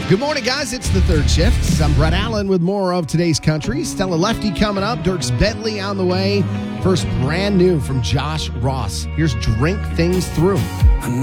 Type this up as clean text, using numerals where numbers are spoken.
Good morning, guys. It's the third shift. I'm Brett Allen with more of today's country. Stella Lefty coming up. Dierks Bentley on the way. First, brand new from Josh Ross. Here's Drink Things Through.